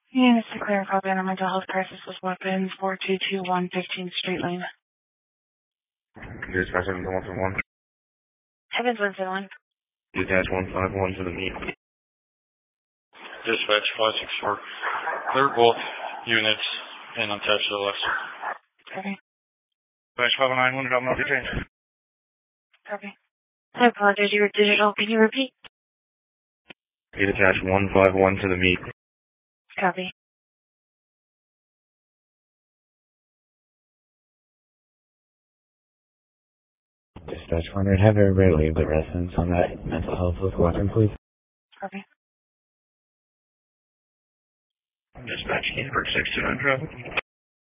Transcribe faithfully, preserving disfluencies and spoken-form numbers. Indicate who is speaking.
Speaker 1: Yeah, it's a clear copy on a mental health crisis with weapons, four two two one fifteenth Street Lane.
Speaker 2: Dispatch seven one seven one.
Speaker 1: Heavens one seven one.
Speaker 2: Detach one five one to the meet.
Speaker 3: Dispatch five six four. Clear both units and attach to the left.
Speaker 1: Copy.
Speaker 3: Dispatch five nine one, drop off your train.
Speaker 1: Copy. I apologize, you were digital. Can you repeat?
Speaker 2: Detach one five one to the meet.
Speaker 1: Copy.
Speaker 4: Dispatch one hundred, have everybody leave the residence on that mental health with weapon, please.
Speaker 1: Copy.
Speaker 2: Dispatch Canberra six two nine traffic.